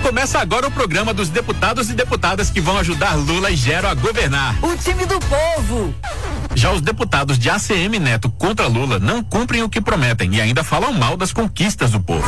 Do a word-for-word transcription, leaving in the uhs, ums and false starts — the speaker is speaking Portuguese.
Começa agora o programa dos deputados e deputadas que vão ajudar Lula e Gero a governar. O time do povo. Já os deputados de A C M Neto contra Lula não cumprem o que prometem e ainda falam mal das conquistas do povo.